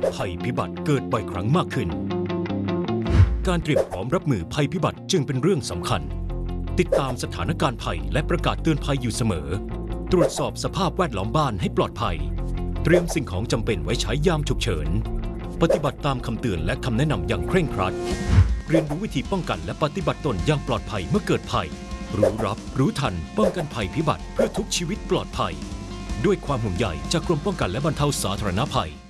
ภัยพิบัติเกิดบ่อยครั้งมากขึ้นการเตรียมพร้อมรับมือภัยพิบัติจึงเป็นเรื่องสำคัญติดตามสถานการณ์ภัยและประกาศเตือนภัยอยู่เสมอตรวจสอบสภาพแวดล้อมบ้านให้ปลอดภัยเตรียมสิ่งของจำเป็นไว้ใช้ยามฉุกเฉินปฏิบัติตามคำเตือนและคำแนะนำอย่างเคร่งครัดเรียนรู้วิธีป้องกันและปฏิบัติตนอย่างปลอดภัยเมื่อเกิดภัยรู้รับรู้ทันป้องกันภัยพิบัติเพื่อทุกชีวิตปลอดภัยด้วยความห่วงใยจากกรมป้องกันและบรรเทาสาธารณภัย